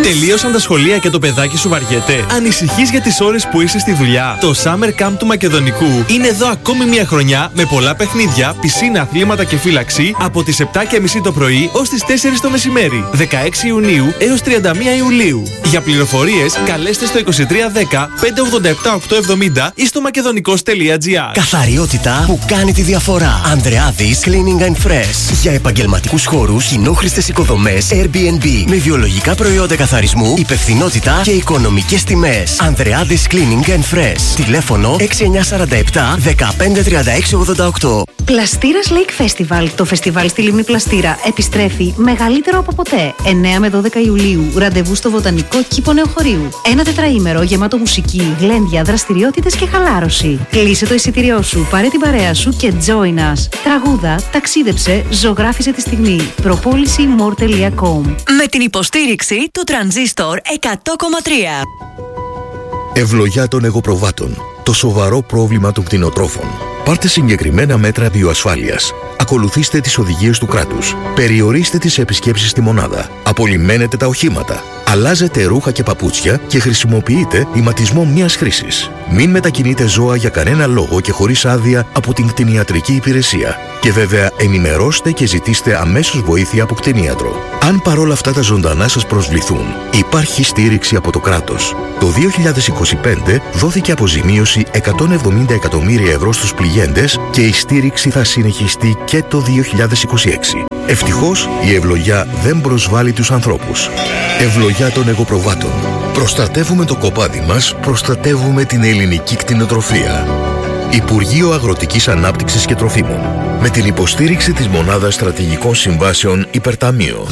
Τελείωσαν τα σχολεία και το παιδάκι σου βαριέται? Ανησυχείς για τις ώρες που είσαι στη δουλειά? Το Summer Camp του Μακεδονικού είναι εδώ ακόμη μια χρονιά με πολλά παιχνίδια, πισίνα, αθλήματα και φύλαξη από τις 7:30 το πρωί ως τις 4 το μεσημέρι. 16 Ιουνίου έως 31 Ιουλίου. Για πληροφορίες καλέστε στο 2310 587 870 ή στο μακεδονικός.gr. Καθαριότητα που κάνει τη διαφορά. Ανδρεάδης Cleaning and Fresh. Για επαγγελματικούς χώρους, κοινόχρηστες οικοδομές, Airbnb. Με βιολογικά προϊόντα καθαρισμού, υπευθυνότητα και οικονομικές τιμές. Ανδρεάδης Cleaning and Fresh. Τηλέφωνο 6947 1536 88. Πλαστήρας Lake Festival. Το φεστιβάλ στη Λίμνη Πλαστήρα επιστρέφει μεγαλύτερο από ποτέ. 9 με 12 Ιουλίου. Ραντεβού στο Βοτανικό Κήπο Νεοχωρίου. Ένα τετραήμερο γεμάτο μουσική, γλέντια, δραστηριότητες και χαλάρωση. Κλείσε το εισιτήριό σου, πάρε την παρέα σου και join us. Τραγούδα, ταξίδεψε, ζωγράφισε τη στιγμή. Προπόληση more.com. Με την υποστήριξη του Τρανζίστορ 100,3. Ευλογιά των εγωπροβάτων. Το σοβαρό πρόβλημα των κτηνοτρόφων. Πάρτε συγκεκριμένα μέτρα βιοασφάλειας. Ακολουθήστε τις οδηγίες του κράτους. Περιορίστε τις επισκέψεις στη μονάδα. Απολυμμένετε τα οχήματα. Αλλάζετε ρούχα και παπούτσια και χρησιμοποιείτε ηματισμό μιας χρήσης. Μην μετακινείτε ζώα για κανένα λόγο και χωρίς άδεια από την κτηνιατρική υπηρεσία. Και βέβαια ενημερώστε και ζητήστε αμέσως βοήθεια από κτηνίατρο. Αν παρόλα αυτά τα ζωντανά σας προσβληθούν, υπάρχει στήριξη από το κράτος. Το 2025 δόθηκε αποζημίωση 170 εκατομμύρια ευρώ στους πληγέντες και η στήριξη θα συνεχιστεί και το 2026. Ευτυχώς η ευλογιά δεν προσβάλλει τους ανθρώπους. Ευλογιά των εγωπροβάτων. Προστατεύουμε το κοπάδι μας, προστατεύουμε την ελληνική κτηνοτροφία. Υπουργείο Αγροτικής Ανάπτυξης και Τροφίμων. Με την υποστήριξη της Μονάδας Στρατηγικών Συμβάσεων Υπερταμείο.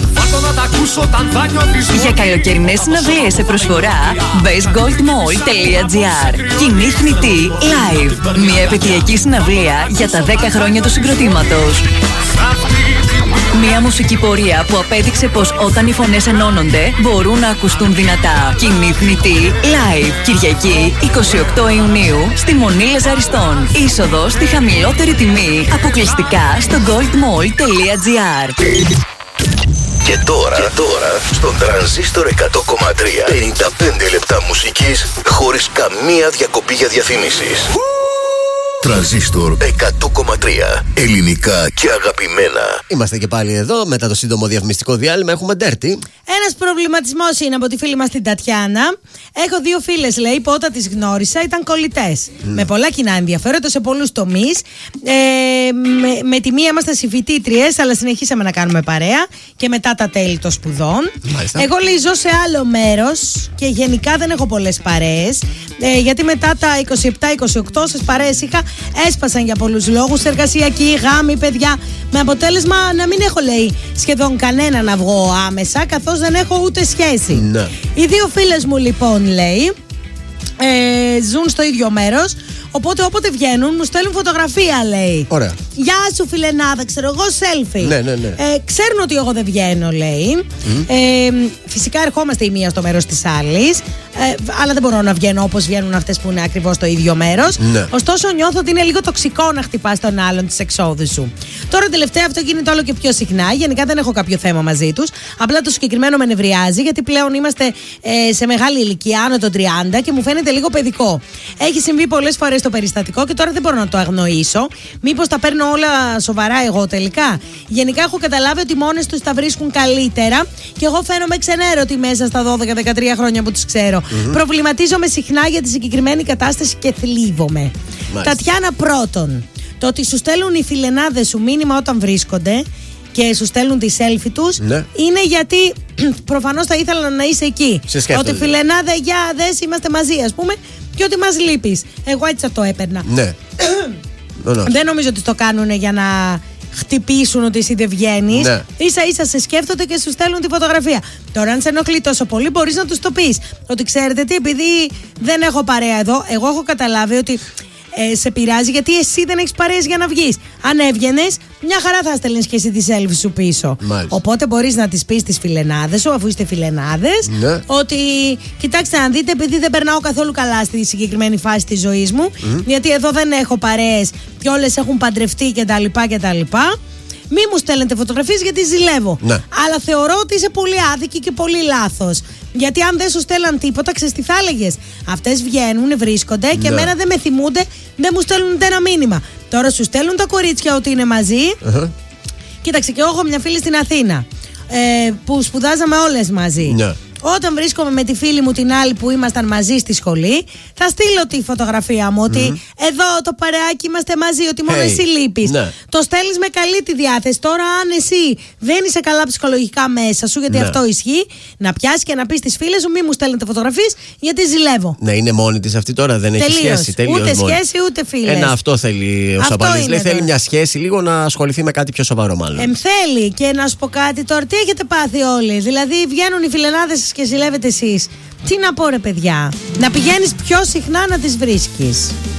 Για καλοκαιρινές συναυλίες σε προσφορά, bestgoldmall.gr. Κοινή θνητή live. Μια επαιτειακή συναυλία για τα 10 χρόνια του συγκροτήματος. Μια μουσική πορεία που απέδειξε πως όταν οι φωνές ενώνονται μπορούν να ακουστούν δυνατά. Κοινή θνητή live. Κυριακή 28 Ιουνίου στη Μονή Λεζαριστών. Είσοδος στη χαμηλότερη τιμή. Αποκλειστικά στο goldmall.gr. Και τώρα στον Τρανζίστορ 100,3 55 λεπτά μουσικής χωρίς καμία διακοπή για διαφήμισεις. Τρανζίστορ 100,3. Ελληνικά και αγαπημένα. Είμαστε και πάλι εδώ μετά το σύντομο διαφημιστικό διάλειμμα. Έχουμε ντέρτι. Ένας προβληματισμός είναι από τη φίλη μας την Τατιάνα. Έχω 2 φίλες, λέει, που όταν τις γνώρισα ήταν κολλητές. Με πολλά κοινά ενδιαφέροντα σε πολλούς τομείς. Με τη μία είμαστε συμφοιτήτριες, αλλά συνεχίσαμε να κάνουμε παρέα και μετά τα τέλη των σπουδών. Μάλιστα. Εγώ, λέει, ζω σε άλλο μέρος και γενικά δεν έχω πολλές παρέες. Γιατί μετά τα 27-28 όσες παρέες είχα έσπασαν για πολλούς λόγους. Εργασιακοί, γάμοι, παιδιά. Με αποτέλεσμα να μην έχω, λέει, σχεδόν κανένα να βγω άμεσα, καθώς δεν έχω ούτε σχέση. Ναι. Οι 2 φίλες μου, λοιπόν, λέει, ζουν στο ίδιο μέρος. Οπότε όποτε βγαίνουν μου στέλνουν φωτογραφία, λέει. Ωραία. Γεια σου, φιλενάδα, ξέρω εγώ, selfie. Ναι. Ξέρουν ότι εγώ δεν βγαίνω, λέει. Φυσικά ερχόμαστε η μία στο μέρος της άλλης. Αλλά δεν μπορώ να βγαίνω όπως βγαίνουν αυτές που είναι ακριβώς στο ίδιο μέρος. Ναι. Ωστόσο, νιώθω ότι είναι λίγο τοξικό να χτυπάς τον άλλον τις εξόδους σου. Τώρα τελευταία αυτό γίνεται όλο και πιο συχνά. Γενικά δεν έχω κάποιο θέμα μαζί τους. Απλά το συγκεκριμένο με νευριάζει, γιατί πλέον είμαστε σε μεγάλη ηλικία, άνω των 30, και μου φαίνεται λίγο παιδικό. Έχει συμβεί πολλές φορές το περιστατικό και τώρα δεν μπορώ να το αγνοήσω. Μήπως τα παίρνω όλα σοβαρά εγώ τελικά? Γενικά έχω καταλάβει ότι μόνες τους τα βρίσκουν καλύτερα και εγώ φαίνομαι ξενέρωτη μέσα στα 12-13 χρόνια που τους ξέρω. Προβληματίζομαι συχνά για τη συγκεκριμένη κατάσταση και θλίβομαι. Τατιάνα, πρώτον, το ότι σου στέλνουν οι φιλενάδες σου μήνυμα όταν βρίσκονται και σου στέλνουν τη selfie τους, είναι γιατί προφανώς θα ήθελα να είσαι εκεί. Ότι φιλενάδε, γεια, δες, είμαστε μαζί, ας πούμε, και ότι μας λείπεις. Εγώ έτσι θα το έπαιρνα. Ναι. Δεν νομίζω ότι το κάνουν για να χτυπήσουν ότι εσύ δεν βγαίνεις. Ναι. Ίσα ίσα σε σκέφτονται και σου στέλνουν τη φωτογραφία. Τώρα, αν σε ενοχλεί τόσο πολύ, μπορείς να τους το πεις. Ότι ξέρετε τι, επειδή δεν έχω παρέα εδώ, εγώ έχω καταλάβει ότι σε πειράζει γιατί εσύ δεν έχεις παρέες για να βγεις. Αν έβγαινες, μια χαρά θα στέλνεις και εσύ τη selfie σου πίσω. Μάλιστα. Οπότε μπορείς να τις πεις στις φιλενάδες σου, αφού είστε φιλενάδες, ότι κοιτάξτε να δείτε, επειδή δεν περνάω καθόλου καλά στη συγκεκριμένη φάση της ζωής μου, γιατί εδώ δεν έχω παρέες και όλες έχουν παντρευτεί κτλ. Μη μου στέλνετε φωτογραφίες γιατί ζηλεύω. Ναι. Αλλά θεωρώ ότι είσαι πολύ άδικη και πολύ λάθος. Γιατί αν δεν σου στέλναν τίποτα, ξέρεις τι θα έλεγες? Αυτές βγαίνουν, βρίσκονται και εμένα δεν με θυμούνται, δεν μου στέλνουν ούτε ένα μήνυμα. Τώρα σου στέλνουν τα κορίτσια ότι είναι μαζί. Κοίταξε, και εγώ έχω μια φίλη στην Αθήνα που σπουδάζαμε όλες μαζί. Ναι. Όταν βρίσκομαι με τη φίλη μου την άλλη που ήμασταν μαζί στη σχολή, θα στείλω τη φωτογραφία μου ότι εδώ το παρεάκι είμαστε μαζί, ότι μόνο εσύ λείπεις. Ναι. Το στέλνεις με καλή τη διάθεση. Τώρα, αν εσύ δεν είσαι καλά ψυχολογικά μέσα σου, γιατί αυτό ισχύει, να πιάσεις και να πεις στις φίλες σου: μη μου στέλνετε φωτογραφίες, γιατί ζηλεύω. Ναι, είναι μόνη της αυτή τώρα, δεν έχει σχέση. Ούτε σχέση, ούτε φίλες. Αυτό θέλει ο Σαββαλής. Λέει θέλει μια σχέση λίγο να ασχοληθεί με κάτι πιο σοβαρό, μάλλον. Θέλει. Και να σου πω κάτι τώρα, τι έχετε πάθει όλοι? Δηλαδή, βγαίνουν οι φιλενάδες και ζηλεύετε εσείς. Τι να πω, ρε παιδιά? Να πηγαίνεις πιο συχνά να τις βρίσκεις.